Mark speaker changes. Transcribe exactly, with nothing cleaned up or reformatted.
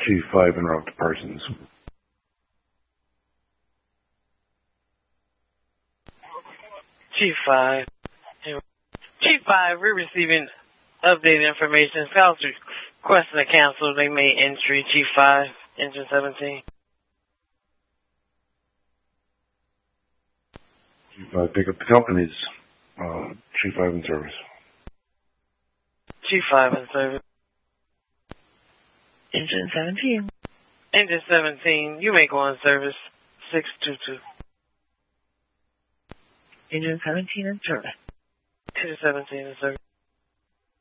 Speaker 1: Chief five, interrupt persons.
Speaker 2: Chief five. Chief five, we're receiving updated information. Scouts requesting to cancel. They made entry. Chief five, engine seventeen.
Speaker 1: Chief five, pick up the company's uh, Chief five in service.
Speaker 2: Chief five in service.
Speaker 3: Engine seventeen.
Speaker 2: Engine seventeen, you may go on service. six two two.
Speaker 3: Engine seventeen in service.
Speaker 2: Engine seventeen in service.